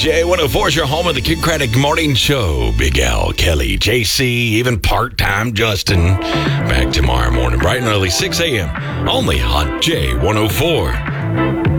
J104 is your home of the Kid Craddock Morning Show. Big Al, Kelly, JC, even part-time Justin. Back tomorrow morning, bright and early, 6 a.m. Only on J104.